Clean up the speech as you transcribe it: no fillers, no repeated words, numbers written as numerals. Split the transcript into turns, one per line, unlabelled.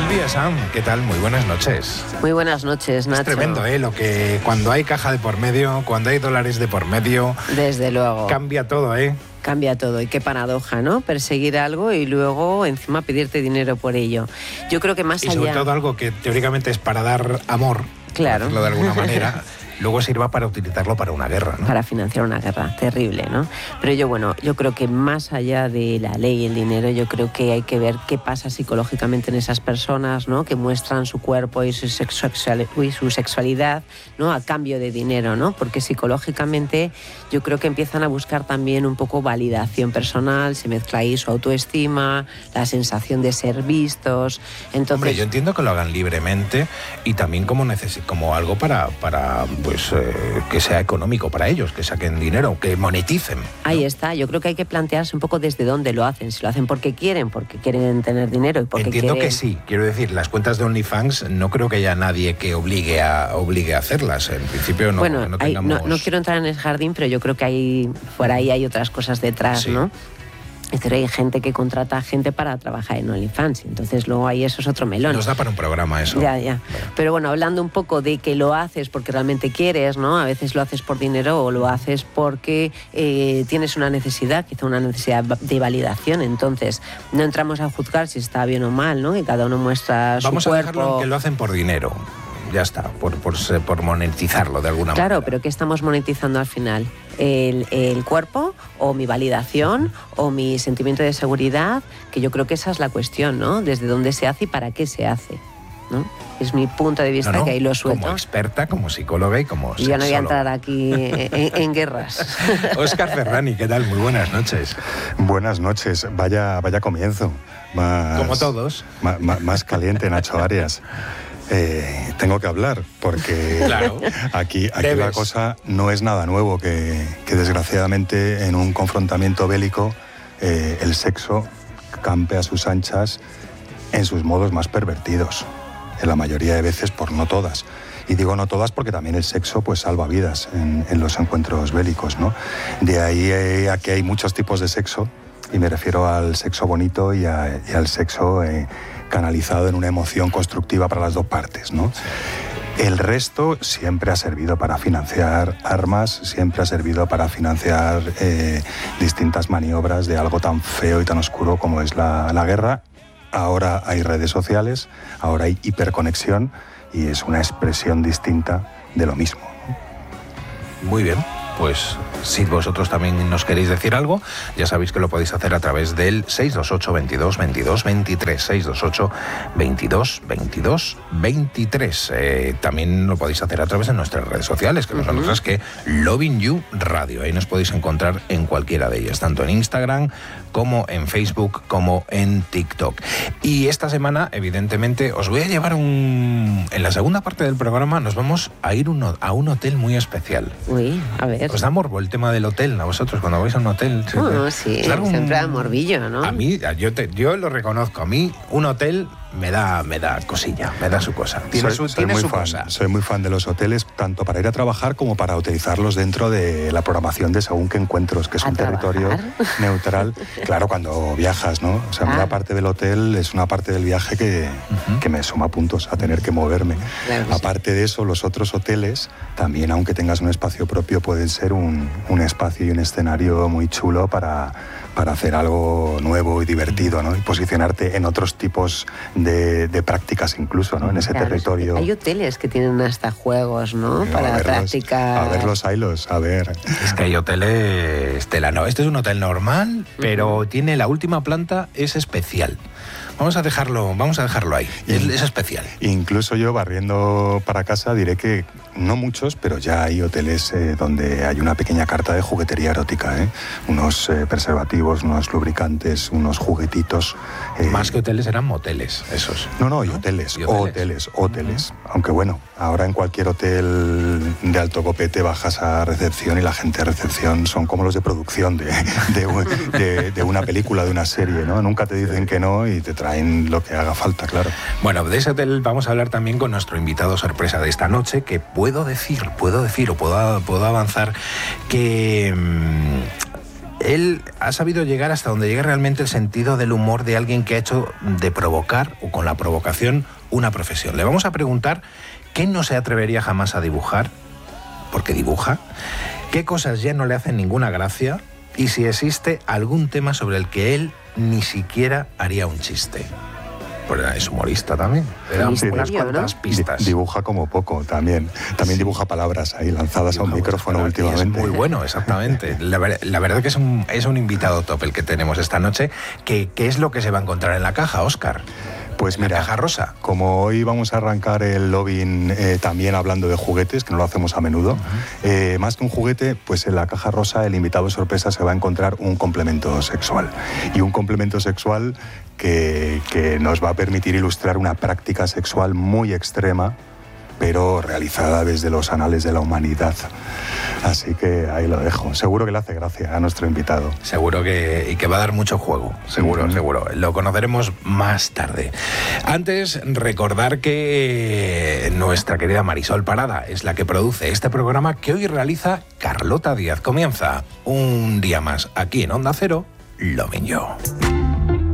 días, Sam. ¿Qué tal? Muy buenas noches.
Muy buenas noches, Nacho.
Es tremendo, lo que cuando hay caja de por medio, cuando hay dólares de por medio...
Desde luego.
Cambia todo,
Cambia todo. Y qué paradoja, ¿no? Perseguir algo y luego encima pedirte dinero por ello. Yo creo que más allá...
Y sobre todo algo que teóricamente es para dar amor,
claro,
por decirlo de alguna manera... luego sirva para utilizarlo para una guerra, ¿no?
Para financiar una guerra, terrible, ¿no? Pero yo creo que más allá de la ley y el dinero, yo creo que hay que ver qué pasa psicológicamente en esas personas, ¿no? Que muestran su cuerpo y su sexualidad, ¿no? A cambio de dinero, ¿no? Porque psicológicamente yo creo que empiezan a buscar también un poco validación personal, se mezcla ahí su autoestima, la sensación de ser vistos. Entonces,
hombre, yo entiendo que lo hagan libremente y también como algo para que sea económico para ellos, que saquen dinero, que moneticen, ¿no?
Ahí está, yo creo que hay que plantearse un poco desde dónde lo hacen, si lo hacen porque quieren tener dinero y porque
entiendo
quieren...
que sí, quiero decir, las cuentas de OnlyFans no creo que haya nadie que obligue a hacerlas, en principio no,
bueno,
no tengamos...
no quiero entrar en el jardín, pero yo creo que por ahí hay otras cosas detrás, sí, ¿no? Es decir, hay gente que contrata a gente para trabajar en OnlyFans, entonces luego ahí eso es otro melón.
Nos da para un programa eso.
Ya. Bueno. Pero bueno, hablando un poco de que lo haces porque realmente quieres, ¿no? A veces lo haces por dinero o lo haces porque tienes una necesidad, quizá una necesidad de validación, entonces no entramos a juzgar si está bien o mal, ¿no? Que cada uno muestra su cuerpo.
Vamos a dejarlo en que lo hacen por dinero. Ya está, por monetizarlo de alguna manera.
Claro, pero ¿qué estamos monetizando al final? ¿El cuerpo o mi validación o mi sentimiento de seguridad? Que yo creo que esa es la cuestión, ¿no? Desde dónde se hace y para qué se hace, ¿no? Es mi punto de vista, que ahí lo suelto.
Como experta, como psicóloga y como sexóloga.
Yo no voy a entrar aquí en guerras.
Óscar Ferrani, ¿qué tal? Muy buenas noches.
Buenas noches, vaya comienzo.
Como todos.
Más caliente, Nacho Arias. Tengo que hablar, porque
claro,
aquí la cosa no es nada nuevo, que desgraciadamente en un confrontamiento bélico el sexo campe a sus anchas en sus modos más pervertidos, en la mayoría de veces, por no todas. Y digo no todas porque también el sexo pues salva vidas en los encuentros bélicos, ¿no? De ahí a que hay muchos tipos de sexo, y me refiero al sexo bonito y al sexo canalizado en una emoción constructiva para las dos partes, ¿no? El resto siempre ha servido para financiar armas, siempre ha servido para financiar distintas maniobras de algo tan feo y tan oscuro como es la guerra. Ahora hay redes sociales, ahora hay hiperconexión y es una expresión distinta de lo mismo, ¿no?
Muy bien. Pues si vosotros también nos queréis decir algo, ya sabéis que lo podéis hacer a través del 628 22 22 23, 628 22 22 23. También lo podéis hacer a través de nuestras redes sociales, que no son otras que Loving You Radio. Ahí nos podéis encontrar en cualquiera de ellas, tanto en Instagram como en Facebook, como en TikTok. Y esta semana, evidentemente, os voy a llevar en la segunda parte del programa nos vamos a ir a un hotel muy especial.
Uy, a ver.
¿Os da morbo el tema del hotel a vosotros cuando vais a un hotel?
Sí, siempre da morbillo, ¿no?
A mí, yo lo reconozco, a mí un hotel me da cosilla, me da su cosa. Tiene su cosa.
Soy muy fan de los hoteles, tanto para ir a trabajar como para utilizarlos dentro de la programación de según qué encuentros, que es un territorio neutral. Claro, cuando viajas, ¿no? O sea, una parte del hotel es una parte del viaje que me suma puntos a tener que moverme.
Claro que
aparte de eso, los otros hoteles, también aunque tengas un espacio propio, pueden ser un espacio y un escenario muy chulo para hacer algo nuevo y divertido, ¿no? Y posicionarte en otros tipos de prácticas incluso, ¿no? En ese territorio.
Hay hoteles que tienen hasta juegos, ¿no? Para prácticas.
A verlos, haylos, a ver.
Es que hay hoteles no. Este es un hotel normal, pero tiene la última planta, es especial. Vamos a dejarlo ahí. Es especial.
Incluso yo, barriendo para casa, diré que no muchos, pero ya hay hoteles donde hay una pequeña carta de juguetería erótica, unos preservativos, unos lubricantes, unos juguetitos.
Más que hoteles eran moteles, esos.
No, y hoteles. Aunque bueno, ahora en cualquier hotel de alto copete bajas a recepción y la gente de recepción son como los de producción de una película, de una serie, ¿no? Nunca te dicen que no y te traen lo que haga falta, claro.
Bueno, de ese hotel vamos a hablar también con nuestro invitado sorpresa de esta noche, que puedo decir o puedo avanzar que él ha sabido llegar hasta donde llega realmente el sentido del humor de alguien que ha hecho de provocar, o con la provocación, una profesión. Le vamos a preguntar qué no se atrevería jamás a dibujar, porque dibuja, qué cosas ya no le hacen ninguna gracia, y si existe algún tema sobre el que él ni siquiera haría un chiste. Pues es humorista también. Le damos unas cuantas pistas.
Dibuja como poco también. También dibuja palabras ahí lanzadas a un micrófono últimamente.
Es muy bueno, exactamente. La verdad que es un invitado top el que tenemos esta noche. ¿Qué es lo que se va a encontrar en la caja, Óscar?
Pues mira,
la caja rosa.
Como hoy vamos a arrancar el lobbying también hablando de juguetes, que no lo hacemos a menudo, más que un juguete, pues en la caja rosa el invitado sorpresa se va a encontrar un complemento sexual. Y un complemento sexual que nos va a permitir ilustrar una práctica sexual muy extrema, pero realizada desde los anales de la humanidad. Así que ahí lo dejo. Seguro que le hace gracia a nuestro invitado.
Seguro que va a dar mucho juego. Seguro, seguro. Lo conoceremos más tarde. Antes, recordar que nuestra querida Marisol Parada es la que produce este programa que hoy realiza Carlota Díaz. Comienza un día más aquí en Onda Cero, Lo Miño.